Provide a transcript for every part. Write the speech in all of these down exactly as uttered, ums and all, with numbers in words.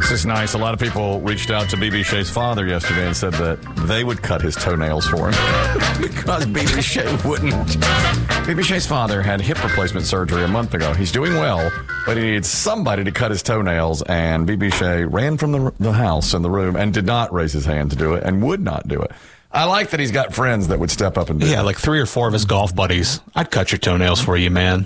This is nice. A lot of people reached out to B B. Shea's father yesterday and said that they would cut his toenails for him because B B. Shea wouldn't. B B. Shea's father had hip replacement surgery a month ago. He's doing well, but he needs somebody to cut his toenails, and B B. Shea ran from the, the house in the room and did not raise his hand to do it and would not do it. I like that he's got friends that would step up and do it. Yeah, like three or four of his golf buddies. I'd cut your toenails for you, man.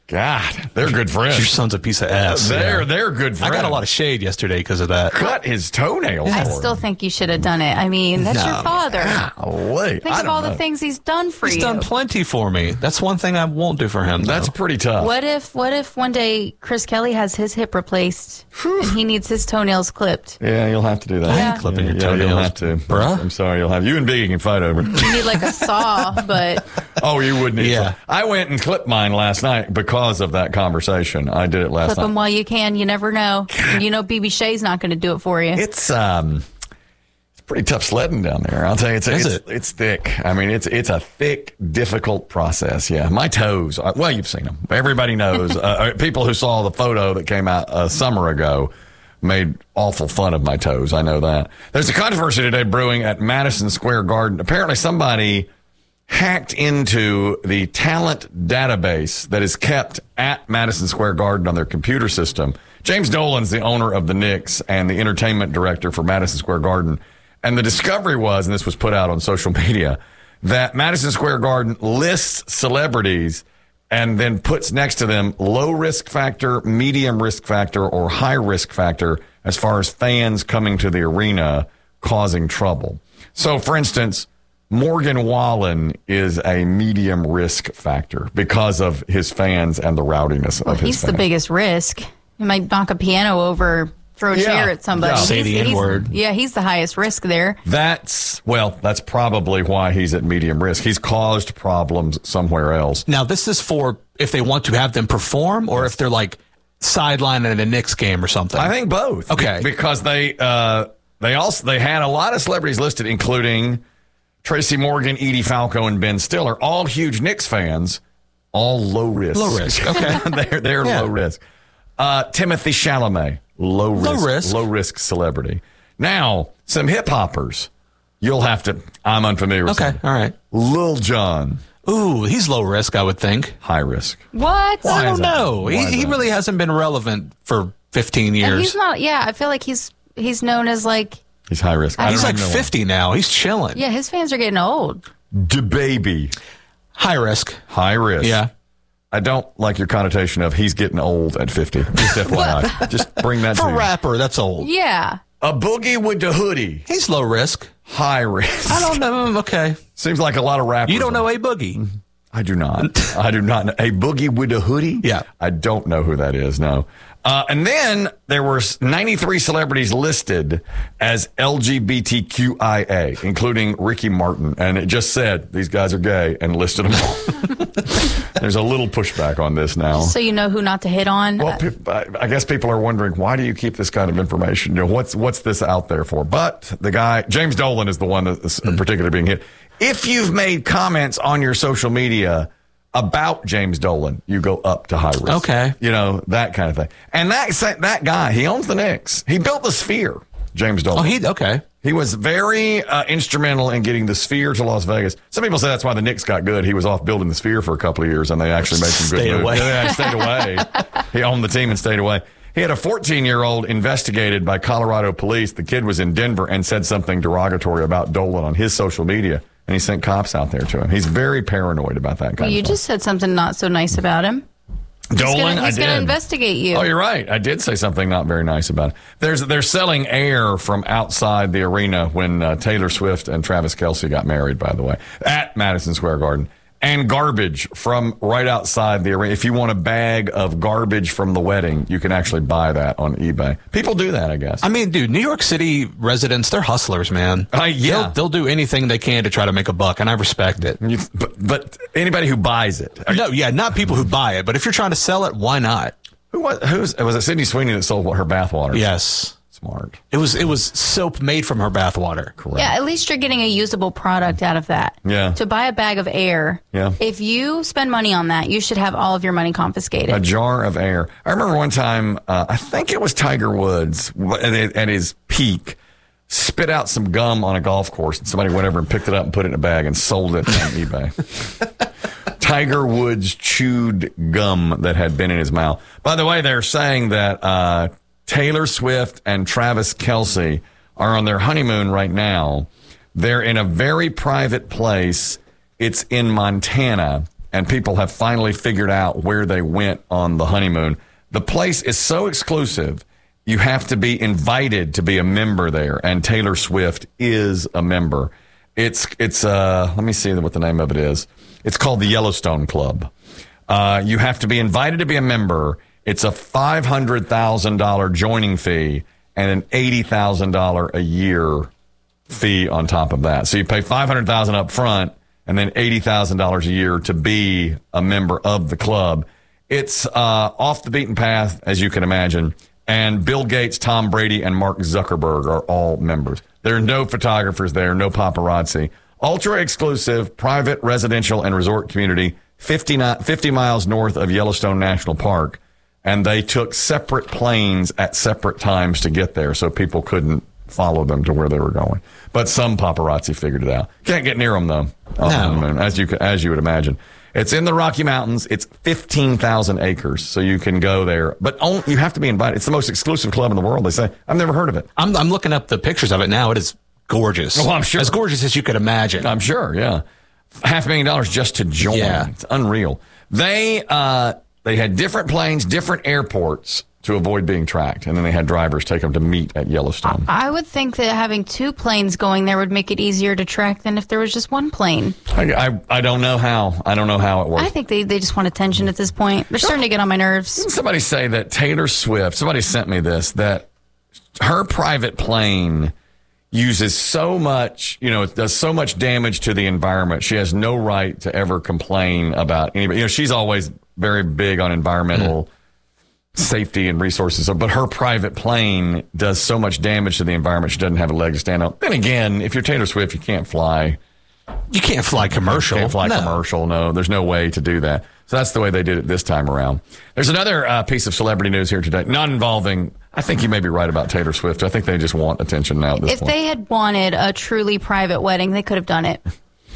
God, they're good friends. Your son's a piece of ass. They're yeah. they're good friends. I got a lot of shade yesterday because of that. Cut his toenails. I for still him. think you should have done it. I mean, that's No. your father. Golly, Think I of don't all know. the things he's done for He's you. done plenty for me. That's one thing I won't do for him. That's though. pretty tough. What if what if one day Chris Kelly has his hip replaced and he needs his toenails clipped? Yeah, you'll have to do that. I Yeah. ain't clipping your Yeah, toenails. you'll have to. Bruh. I'm sorry, you'll have. You and Biggie can fight over it. You need like a saw, but Oh, you would need Yeah. to. I went and clipped mine last night because of that conversation. I did it last clip night. them while you can. You never know. And you know B B. Shea's not going to do it for you. It's um, it's pretty tough sledding down there. I'll tell you, it's Is it's, it? it's thick. I mean, it's it's a thick, difficult process. Yeah, my toes. uh, Well, you've seen them. Everybody knows. uh, people who saw the photo that came out a summer ago made awful fun of my toes. I know that. There's a controversy today brewing at Madison Square Garden. Apparently, somebody hacked into the talent database that is kept at Madison Square Garden on their computer system. James Dolan's the owner of the Knicks and the entertainment director for Madison Square Garden. And the discovery was, and this was put out on social media, that Madison Square Garden lists celebrities and then puts next to them low risk factor, medium risk factor, or high risk factor as far as fans coming to the arena causing trouble. So, for instance, Morgan Wallen is a medium risk factor because of his fans and the rowdiness well, of his he's fans. the biggest risk. He might knock a piano over, throw a Yeah. chair at somebody. Yeah. Say the He's- he's- N-word. Yeah, he's the highest risk there. That's, well, that's probably why he's at medium risk. He's caused problems somewhere else. Now, this is for if they want to have them perform or if they're like sideline at a Knicks game or something. I think both. Okay. Be- because they, uh, they also, they had a lot of celebrities listed, including Tracy Morgan, Edie Falco, and Ben Stiller, all huge Knicks fans, all low risk. Low risk, okay. they're they're Yeah. low risk. Uh, Timothy Chalamet, low risk, Low risk. low risk celebrity. Now, some hip hoppers, you'll have to. I'm unfamiliar with. Okay, some. all right. Lil Jon, Ooh, he's low risk, I would think. high risk. What? Why I is don't that? know. Why He, is he that? really hasn't been relevant for fifteen years. And he's not. Yeah, I feel like he's he's known as like. He's high risk. I He's don't like even know why. fifty now. He's chilling. Yeah, his fans are getting old. DaBaby, High risk. high risk. Yeah. I don't like your connotation of he's getting old at fifty. Just F Y I. Just bring that For to a you. rapper, that's old. Yeah. A boogie with the hoodie, He's low risk. high risk. I don't know. Okay. Seems like a lot of rappers. You don't know are- A Boogie. I do not. I do not know. A boogie with a hoodie? Yeah. I don't know who that is, no. Uh, and then there were ninety-three celebrities listed as L G B T Q I A, including Ricky Martin. And it just said these guys are gay and listed them all. There's a little pushback on this now. So you know who not to hit on. Well, pe- I I guess people are wondering, why do you keep this kind of information? You know, what's what's this out there for? But the guy, James Dolan, is the one that's Mm. particularly being hit. If you've made comments on your social media about James Dolan, you go up to high risk. Okay. You know, that kind of thing. And that that guy, he owns the Knicks. He built the Sphere, James Dolan. Oh, he okay. He was very uh, instrumental in getting the Sphere to Las Vegas. Some people say that's why the Knicks got good. He was off building the Sphere for a couple of years, and they actually made some good Stayed moves. away. Yeah, he stayed away. He owned the team and stayed away. He had a fourteen-year-old investigated by Colorado police. The kid was in Denver and said something derogatory about Dolan on his social media, and he sent cops out there to him. He's very paranoid about that kind Well, of you stuff. just said something not so nice about him. Dolan, he's gonna, I he's did. gonna investigate you. Oh, you're right. I did say something not very nice about it. There's they're selling air from outside the arena when uh, Taylor Swift and Travis Kelce got married, by the way, at Madison Square Garden. And garbage from right outside the arena. If you want a bag of garbage from the wedding, you can actually buy that on eBay. People do that, I guess. I mean, dude, New York City residents, they're hustlers, man. Uh, yeah. They'll, they'll do anything they can to try to make a buck, and I respect it. You- but, but anybody who buys it. No, yeah, not people who buy it, but if you're trying to sell it, why not? Who was, who's, was it Sydney Sweeney that sold her bathwater? Yes. Smart. It was it was soap made from her bathwater. Correct. Yeah, at least you're getting a usable product out of that. Yeah. To buy a bag of air, Yeah. if you spend money on that, you should have all of your money confiscated. A jar of air. I remember one time, uh, I think it was Tiger Woods at, at his peak, spit out some gum on a golf course, and somebody went over and picked it up and put it in a bag and sold it on eBay. Tiger Woods chewed gum that had been in his mouth. By the way, they're saying that uh, Taylor Swift and Travis Kelce are on their honeymoon right now. They're in a very private place. It's in Montana, and people have finally figured out where they went on the honeymoon. The place is so exclusive, you have to be invited to be a member there, and Taylor Swift is a member. It's, it's uh, let me see what the name of it is. It's called the Yellowstone Club. Uh, you have to be invited to be a member. It's a five hundred thousand dollars joining fee and an eighty thousand dollars a year fee on top of that. So you pay five hundred thousand dollars up front and then eighty thousand dollars a year to be a member of the club. It's uh, off the beaten path, as you can imagine. And Bill Gates, Tom Brady, and Mark Zuckerberg are all members. There are no photographers there, no paparazzi. Ultra exclusive, private, residential, and resort community, fifty, fifty miles north of Yellowstone National Park. And they took separate planes at separate times to get there so people couldn't follow them to where they were going. But some paparazzi figured it out. Can't get near them, though, on the moon, as you, as you would imagine. It's in the Rocky Mountains. It's fifteen thousand acres, so you can go there. But only, you have to be invited. It's the most exclusive club in the world, they say. I've never heard of it. I'm, I'm looking up the pictures of it now. It is gorgeous. Oh, I'm sure. As gorgeous as you could imagine. I'm sure, yeah. Half a million dollars just to join. Yeah. It's unreal. They uh, they had different planes, different airports to avoid being tracked, and then they had drivers take them to meet at Yellowstone. I would think that having two planes going there would make it easier to track than if there was just one plane. I, I, I don't know how. I don't know how it works. I think they, they just want attention at this point. They're starting to get on my nerves. Didn't somebody say that Taylor Swift, somebody sent me this, that her private plane uses so much, you know, it does so much damage to the environment. She has no right to ever complain about anybody. You know, she's always very big on environmental mm-hmm. safety and resources. But her private plane does so much damage to the environment, she doesn't have a leg to stand on. Then again, if you're Taylor Swift, you can't fly. You can't fly commercial. You can't fly no. commercial. No, there's no way to do that. So that's the way they did it this time around. There's another uh, piece of celebrity news here today, not involving, I think you may be right about Taylor Swift. I think they just want attention now at this if point. they had wanted a truly private wedding, they could have done it.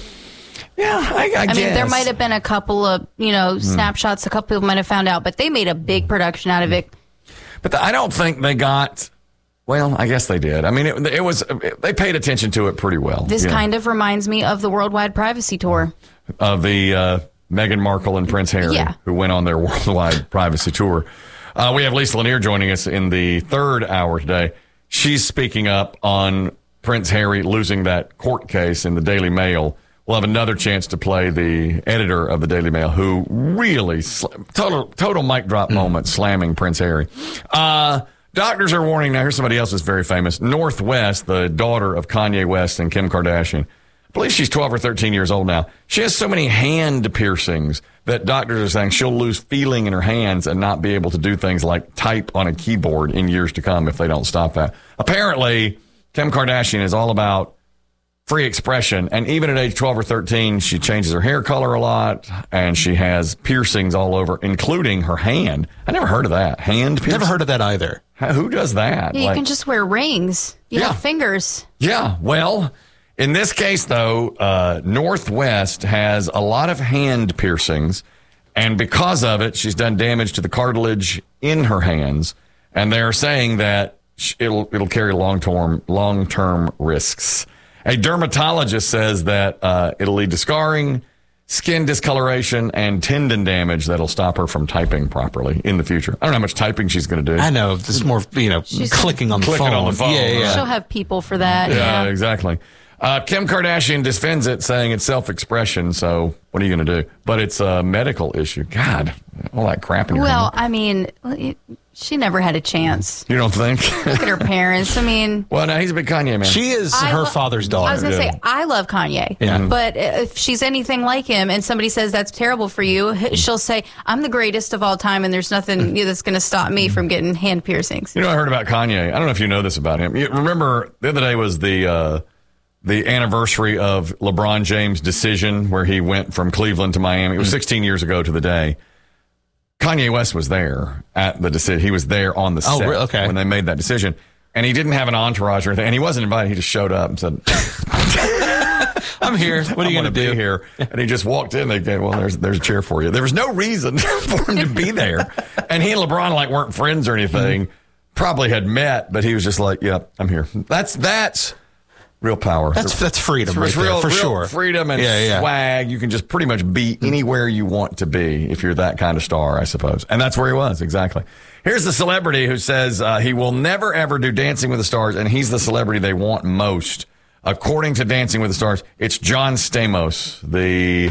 Yeah, I, I, I guess. mean, there might have been a couple of, you know, mm. snapshots a couple people might have found out, but they made a big production out of it. But the, I don't think they got, well, I guess they did. I mean, it, it was, it, they paid attention to it pretty well. This yeah. kind of reminds me of the Worldwide Privacy Tour. Of the uh, Meghan Markle and Prince Harry, yeah. who went on their Worldwide Privacy Tour. Uh, we have Lisa Lanier joining us in the third hour today. She's speaking up on Prince Harry losing that court case in the Daily Mail. We'll have another chance to play the editor of the Daily Mail, who really sl- total total mic drop mm. moment slamming Prince Harry. Uh, doctors are warning now. Here's somebody else that's very famous. North West, the daughter of Kanye West and Kim Kardashian. I believe she's twelve or thirteen years old now. She has so many hand piercings that doctors are saying she'll lose feeling in her hands and not be able to do things like type on a keyboard in years to come if they don't stop that. Apparently, Kim Kardashian is all about free expression. And even at age twelve or thirteen, she changes her hair color a lot, and she has piercings all over, including her hand. I never heard of that. Hand piercing? Never heard of that either. How, who does that? Yeah, you like, can just wear rings. You yeah. have fingers. Yeah, well, in this case, though, uh, Northwest has a lot of hand piercings, and because of it, she's done damage to the cartilage in her hands, and they're saying that it'll it'll carry long-term long-term risks. A dermatologist says that uh, it'll lead to scarring, skin discoloration, and tendon damage that'll stop her from typing properly in the future. I don't know how much typing she's going to do. I know. This is more, you know, She's clicking on the clicking phone. on the phone, Yeah, yeah. She'll have people for that. Yeah, Yeah, exactly. Uh, Kim Kardashian defends it, saying it's self-expression. So what are you going to do? But it's a medical issue. God, all that crap in your Well, hand. I mean, it- she never had a chance. You don't think? Look at her parents. I mean, Well, no, he's a big Kanye man. She is I her lo- father's I daughter. was going to Yeah. say, I love Kanye. Yeah. But if she's anything like him and somebody says that's terrible for you, she'll say, I'm the greatest of all time and there's nothing that's going to stop me from getting hand piercings. You know, I heard about Kanye. I don't know if you know this about him. You remember the other day was the uh, the anniversary of LeBron James' decision where he went from Cleveland to Miami. It was sixteen years ago to the day. Kanye West was there at the decision. He was there on the Oh, set really? Okay. when they made that decision. And he didn't have an entourage or anything. And he wasn't invited. He just showed up and said, I'm here. What are you I'm going to gonna do be here? And he just walked in. They gave, well, there's there's a chair for you. There was no reason for him to be there. And he and LeBron like weren't friends or anything. Mm-hmm. Probably had met, but he was just like, "Yep, I'm here." That's that's real power. That's that's freedom It's right real, there, for real sure. Freedom and Yeah, yeah. swag. You can just pretty much be anywhere you want to be if you're that kind of star, I suppose. And that's where he was, exactly. Here's the celebrity who says uh, he will never, ever do Dancing with the Stars, and he's the celebrity they want most. According to Dancing with the Stars, it's John Stamos, the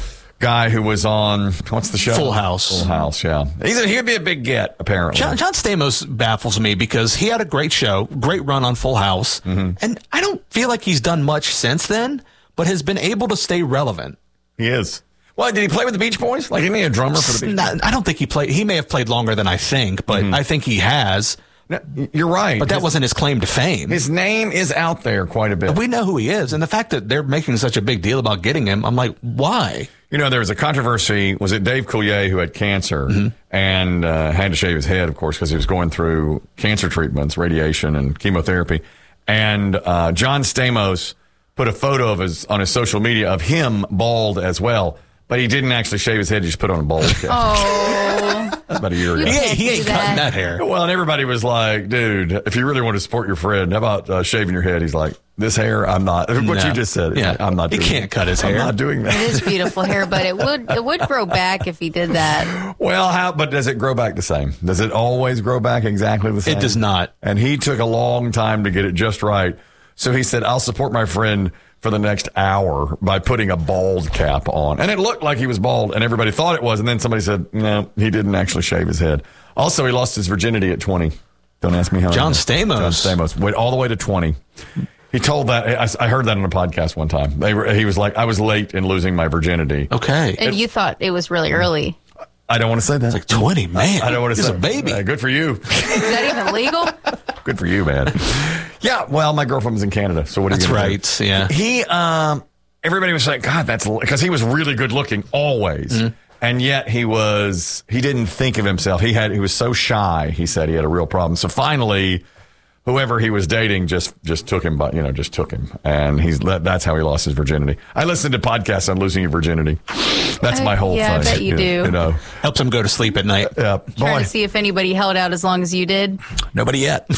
guy who was on, what's the show? Full House. Full House, yeah. He's a, he'd be a big get, apparently. John, John Stamos baffles me because he had a great show, great run on Full House, and I don't feel like he's done much since then, but has been able to stay relevant. He is. Well, did he play with the Beach Boys? Like, isn't he a drummer for the Beach Boys? Not- I don't think he played. He may have played longer than I think, but I think he has. No, you're right. But that his, wasn't his claim to fame. his name is out there quite a bit. We know who he is, and the fact that they're making such a big deal about getting him, I'm like, why? You know, there was a controversy. Was it Dave Coulier who had cancer Mm-hmm. and uh, had to shave his head, of course, because he was going through cancer treatments, radiation, and chemotherapy. And uh, John Stamos put a photo of his on his social media of him bald as well, but he didn't actually shave his head. He just put on a bald cap. Oh, That's about a year ago. You He, can't ain't- he do ain't that. cutting that hair. Well, and everybody was like, dude, if you really want to support your friend, how about uh, shaving your head? He's like, this hair, I'm not. What No. you just said, it's Yeah. like, I'm not He doing can't it. cut his I'm hair. not doing it that. is beautiful hair, but it would it would grow back if he did that. Well, how, but does it grow back the same? Does it always grow back exactly the same? It does not. And he took a long time to get it just right. So he said, I'll support my friend for the next hour by putting a bald cap on. And it looked like he was bald, and everybody thought it was. And then somebody said, no, he didn't actually shave his head. Also, he lost his virginity at twenty. Don't ask me how. John I know. Stamos. John Stamos went all the way to twenty. He told that, I, I heard that on a podcast one time. They were, he was like, I was late in losing my virginity. Okay. And you thought it was really early. I don't want to say that. Like twenty, man. I don't want to He's say a baby. Uh, good for you. Is that even legal? Good for you, man. Yeah, well, my girlfriend was in Canada, so what are you That's gonna do? right, yeah. He, um, everybody was like, God, that's because he was really good looking always, Mm-hmm. and yet he was he didn't think of himself. He had he was so shy. He said he had a real problem. So finally, whoever he was dating just just took him, but you know, just took him, and he's that, that's how he lost his virginity. I listened to podcasts on losing your virginity. That's my whole Yeah, I thing. bet you do. You know, Helps him go to sleep at night. yeah, Trying boy, to see if anybody held out as long as you did. Nobody yet.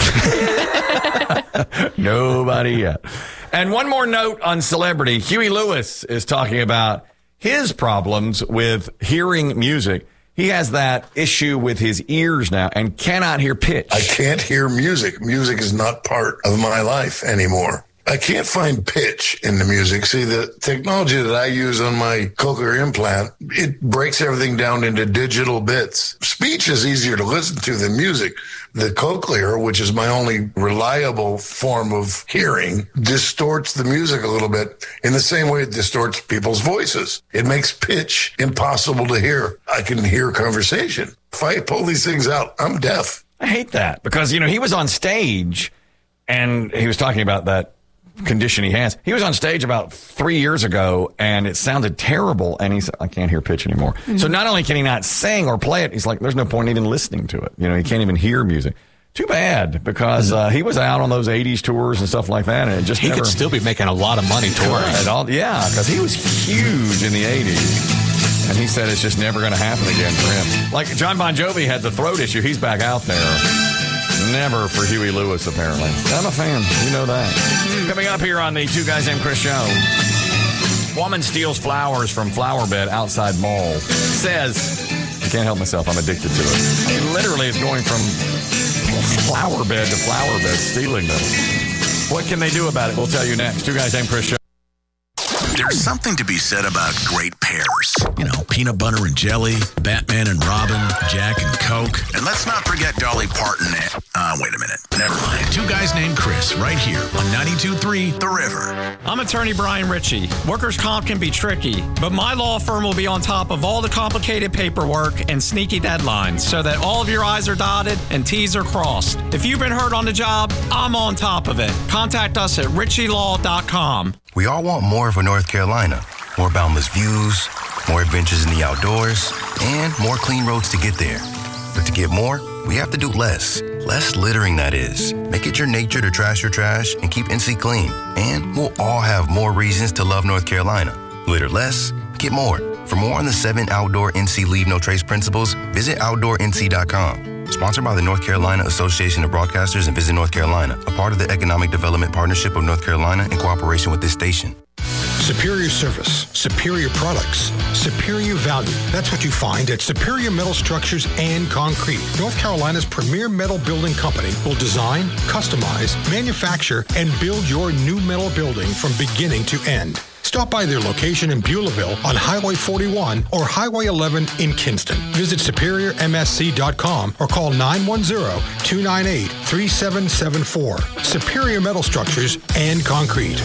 Nobody yet. And one more note on celebrity. Huey Lewis is talking about his problems with hearing music. He has that issue with his ears now and cannot hear pitch. I can't hear music. Music is not part of my life anymore. I can't find pitch in the music. See, the technology that I use on my cochlear implant, it breaks everything down into digital bits. Speech is easier to listen to than music. The cochlear, which is my only reliable form of hearing, distorts the music a little bit in the same way it distorts people's voices. It makes pitch impossible to hear. I can hear conversation. If I pull these things out, I'm deaf. I hate that because, you know, he was on stage and he was talking about that condition he has. He was on stage about three years ago and it sounded terrible. And he said, I can't hear pitch anymore. Mm-hmm. So not only can he not sing or play it, he's like, there's no point in even listening to it. You know, he can't even hear music. Too bad because uh, he was out on those eighties tours and stuff like that. And it just He never, could still be making a lot of money touring. at all. Yeah, because he was huge in the eighties. And he said it's just never going to happen again for him. Like John Bon Jovi had the throat issue. He's back out there. Never for Huey Lewis, apparently. I'm a fan. You know that. Coming up here on the Two Guys Named Chris show. Woman steals flowers from flower bed outside mall. Says, I can't help myself. I'm addicted to it. I mean, literally, it's going from flower bed to flower bed, stealing them. What can they do about it? We'll tell you next. Two Guys Named Chris Show. There's something to be said about great pairs. You know, peanut butter and jelly, Batman and Robin, Jack and Coke. And let's not forget Dolly Parton and... Uh, wait a minute. Never mind. Two Guys Named Chris, right here on ninety-two point three The River. I'm attorney Brian Ritchie. Workers' comp can be tricky, but my law firm will be on top of all the complicated paperwork and sneaky deadlines so that all of your I's are dotted and T's are crossed. If you've been hurt on the job, I'm on top of it. Contact us at ritchie law dot com. We all want more for North Carolina. More boundless views, more adventures in the outdoors, and more clean roads to get there. But to get more, we have to do less. Less littering, that is. Make it your nature to trash your trash and keep N C clean. And we'll all have more reasons to love North Carolina. Litter less, get more. For more on the seven outdoor N C Leave No Trace principles, visit outdoor N C dot com. Sponsored by the North Carolina Association of Broadcasters and Visit North Carolina, a part of the Economic Development Partnership of North Carolina in cooperation with this station. Superior service, superior products, superior value. That's what you find at Superior Metal Structures and Concrete. North Carolina's premier metal building company will design, customize, manufacture, and build your new metal building from beginning to end. Stop by their location in Beulahville on Highway forty-one or Highway eleven in Kinston. Visit superior m s c dot com or call nine one zero, two nine eight, three seven seven four. Superior Metal Structures and Concrete.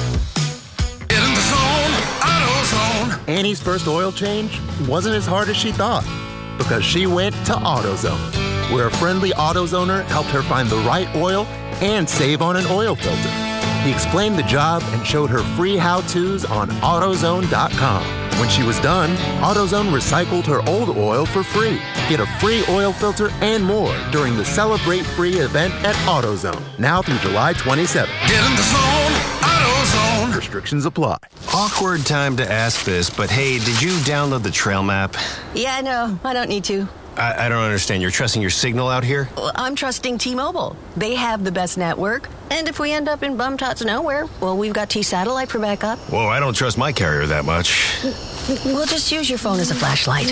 Annie's first oil change wasn't as hard as she thought because she went to AutoZone, where a friendly AutoZoner helped her find the right oil and save on an oil filter. He explained the job and showed her free how-tos on AutoZone dot com. When she was done, AutoZone recycled her old oil for free. Get a free oil filter and more during the Celebrate Free event at AutoZone, now through July twenty-seventh. Get in the zone, AutoZone. Restrictions apply. Awkward time to ask this, but hey, did you download the trail map? Yeah, no, I don't need to. I, I don't understand. You're trusting your signal out here? Well, I'm trusting T-Mobile. They have the best network. And if we end up in bum-tots nowhere, well, we've got T-Satellite for backup. Whoa, I don't trust my carrier that much. We'll just use your phone as a flashlight.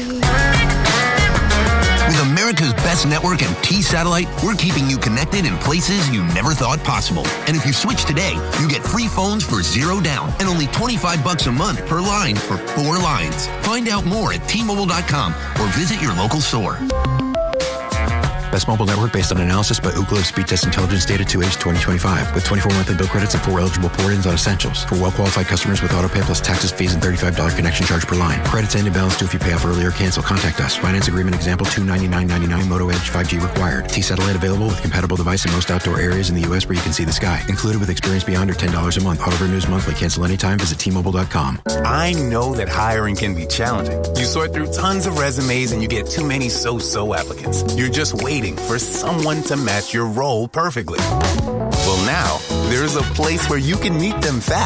With America's best network and T-Satellite, we're keeping you connected in places you never thought possible. And if you switch today, you get free phones for zero down and only twenty-five bucks a month per line for four lines. Find out more at T Mobile dot com or visit your local store. Best mobile network based on analysis by Ookla Speed Test Intelligence Data two H twenty twenty-five with twenty-four monthly bill credits and four eligible port-ins on essentials. For well-qualified customers with auto pay plus taxes, fees, and thirty-five dollars connection charge per line. Credits end and balance due if you pay off early or cancel. Contact us. Finance agreement example two ninety-nine ninety-nine. Moto Edge five G required. T-Satellite available with compatible device in most outdoor areas in the U S where you can see the sky. Included with experience beyond or ten dollars a month. Auto renews monthly. Cancel anytime. Visit T Mobile dot com. I know that hiring can be challenging. You sort through tons of resumes and you get too many so-so applicants. You're just waiting for someone to match your role perfectly. Well, now there's a place where you can meet them fast.